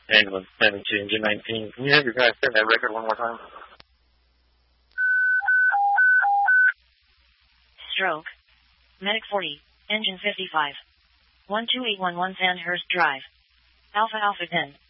Ambulance 72, engine 19. Can you have your guys set that record one more time? Stroke. Medic 40, engine 55. 12811 Sandhurst Drive. Alpha Alpha 10.